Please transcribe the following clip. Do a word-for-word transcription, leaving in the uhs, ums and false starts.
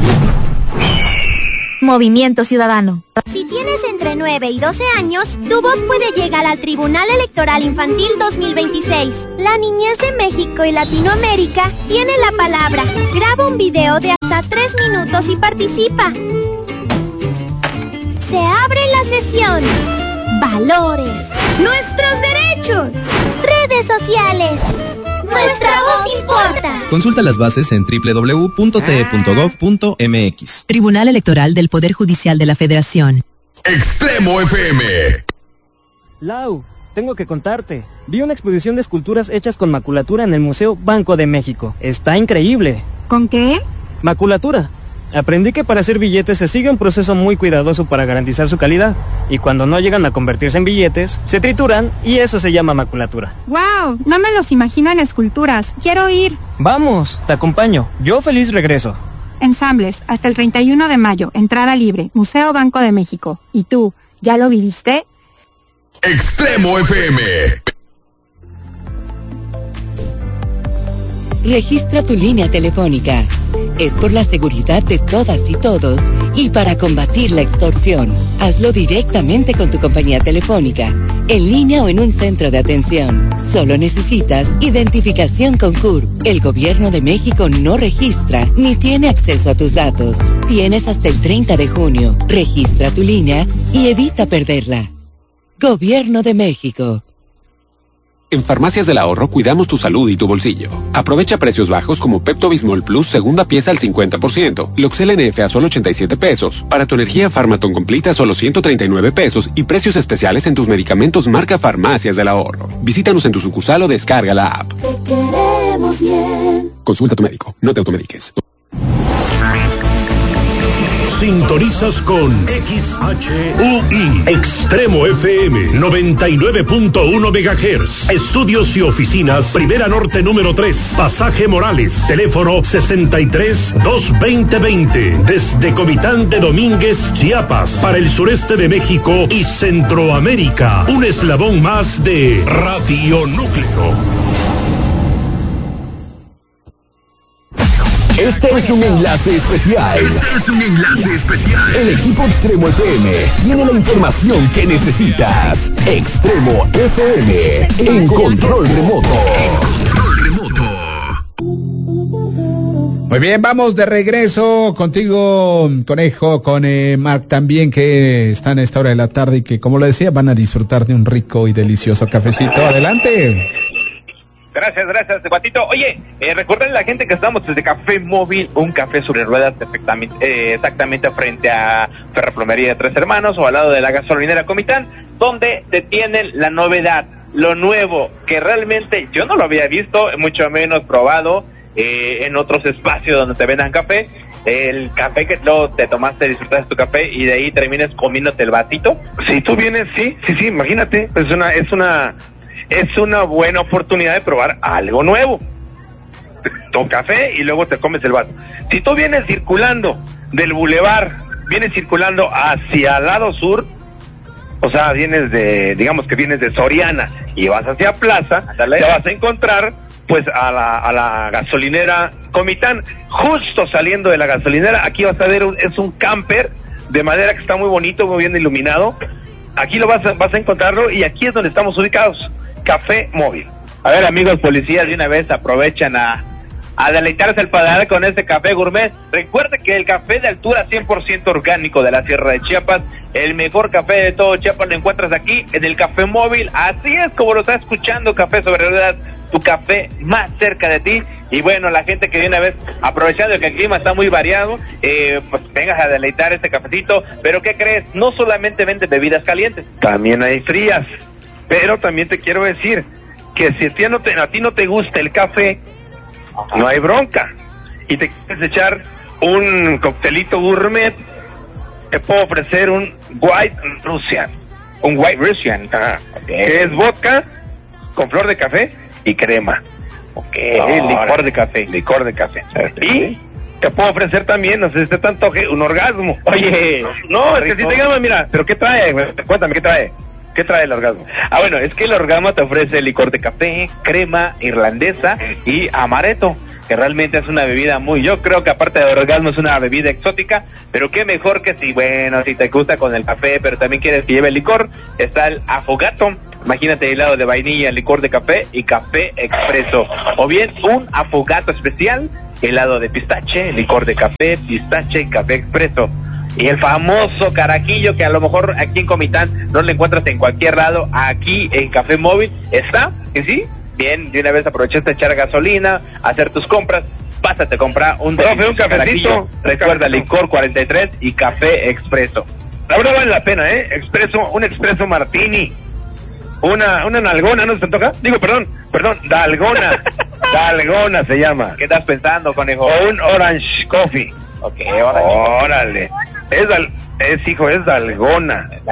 Movimiento Ciudadano. Si tienes entre nueve y doce años, tu voz puede llegar al Tribunal Electoral Infantil dos mil veintiséis. La niñez de México y Latinoamérica tiene la palabra. Graba un video de hasta tres minutos y participa. Se abre la sesión. Valores. Nuestros derechos. Redes sociales. Nuestra voz importa. Consulta las bases en doble u doble u doble u punto t e punto gov punto m x. Tribunal Electoral del Poder Judicial de la Federación. Extremo F M. Lau, tengo que contarte. Vi una exposición de esculturas hechas con maculatura en el Museo Banco de México. Está increíble. ¿Con qué? Maculatura. Aprendí que para hacer billetes se sigue un proceso muy cuidadoso para garantizar su calidad. Y cuando no llegan a convertirse en billetes, se trituran y eso se llama maculatura. ¡Wow! No me los imagino en esculturas. Quiero ir. Vamos, te acompaño. Yo feliz regreso. Ensambles, hasta el treinta y uno de mayo, entrada libre, Museo Banco de México. ¿Y tú, ya lo viviste? Extremo F M. Registra tu línea telefónica. Es por la seguridad de todas y todos y para combatir la extorsión. Hazlo directamente con tu compañía telefónica, en línea o en un centro de atención. Solo necesitas identificación con C U R P. El Gobierno de México no registra ni tiene acceso a tus datos. Tienes hasta el treinta de junio. Registra tu línea y evita perderla. Gobierno de México. En Farmacias del Ahorro cuidamos tu salud y tu bolsillo. Aprovecha precios bajos como Pepto-Bismol Plus segunda pieza al cincuenta por ciento, Loxel N F a solo ochenta y siete pesos, para tu energía Farmaton Completa a solo ciento treinta y nueve pesos y precios especiales en tus medicamentos marca Farmacias del Ahorro. Visítanos en tu sucursal o descarga la app. Te queremos bien. Consulta a tu médico, no te automediques. Sintonizas con X H U I Extremo F M noventa y nueve punto uno megahertz. Estudios y oficinas Primera Norte número tres, Pasaje Morales. Teléfono sesenta y tres, dos veinte veinte. Desde Comitán de Domínguez, Chiapas, para el sureste de México y Centroamérica. Un eslabón más de Radio Núcleo. Este es un enlace especial. Este es un enlace especial. El equipo Extremo F M tiene la información que necesitas. Extremo F M en control remoto. En control remoto. Muy bien, vamos de regreso contigo, Conejo, con eh, Mark también, que están a esta hora de la tarde y que, como lo decía, van a disfrutar de un rico y delicioso cafecito. Adelante. Gracias, gracias, Guatito. Oye, eh, recuerden la gente que estamos desde Café Móvil, un café sobre ruedas perfectamente, eh, exactamente frente a Ferroplomería de Tres Hermanos o al lado de la gasolinera Comitán, donde te tienen la novedad, lo nuevo, que realmente yo no lo había visto, mucho menos probado eh, en otros espacios donde te vendan café. El café que luego te tomaste, disfrutaste tu café y de ahí termines comiéndote el vasito. Si tú vienes, sí, sí, sí, imagínate, es una, es una... es una buena oportunidad de probar algo nuevo. Tu café y luego te comes el vaso. Si tú vienes circulando del bulevar, vienes circulando hacia el lado sur, o sea, vienes de, digamos que vienes de Soriana y vas hacia Plaza, Dale. Te vas a encontrar pues a la, a la gasolinera Comitán. Justo saliendo de la gasolinera, aquí vas a ver, un, es un camper de madera que está muy bonito, muy bien iluminado. Aquí lo vas a, vas a encontrarlo y aquí es donde estamos ubicados. Café Móvil. A ver, amigos policías, de una vez aprovechan a, a deleitarse el paladar con este café gourmet. Recuerde que el café de altura cien por ciento orgánico de la Sierra de Chiapas, el mejor café de todo Chiapas lo encuentras aquí en el Café Móvil. Así es como lo estás escuchando, Café sobre Ruedas, tu café más cerca de ti. Y bueno, la gente que de una vez, aprovechando que el clima está muy variado, eh, pues vengas a deleitar este cafecito. Pero ¿qué crees? No solamente vende bebidas calientes, también hay frías. Pero también te quiero decir que si a ti no te, a ti no te gusta el café, no hay bronca. Y te quieres echar un coctelito gourmet, te puedo ofrecer un White Russian. Un White Russian, ajá, que es vodka con flor de café y crema. Ok, no, licor de café, licor de café. Y te puedo ofrecer también, no sé si te antoje, un orgasmo. Oye, no, es que si te llaman, mira, pero ¿qué trae? Cuéntame, ¿qué trae? ¿Qué trae el orgasmo? Ah, bueno, es que el orgasmo te ofrece licor de café, crema irlandesa y amaretto. que realmente es una bebida muy, yo creo que aparte de orgasmo es una bebida exótica, pero qué mejor que si, bueno, si te gusta con el café, pero también quieres que lleve licor, está el Afogato. Imagínate helado de vainilla, licor de café y café expreso. O bien un Afogato especial, helado de pistache, licor de café, pistache y café expreso. Y el famoso carajillo que a lo mejor aquí en Comitán no lo encuentras en cualquier lado, aquí en Café Móvil está, que sí, bien, de una vez aprovechaste a echar gasolina, hacer tus compras, pásate a comprar un, Profe, un cafecito, recuerda, licor cuarenta y tres y café expreso. La verdad vale la pena, ¿eh? Expreso, un expreso martini. Una, una nalgona, ¿no se toca? Digo, perdón, perdón, dalgona. Dalgona se llama. ¿Qué estás pensando, conejo? O un orange coffee. Ok, órale. Órale. Es, dal, es hijo, es dalgona.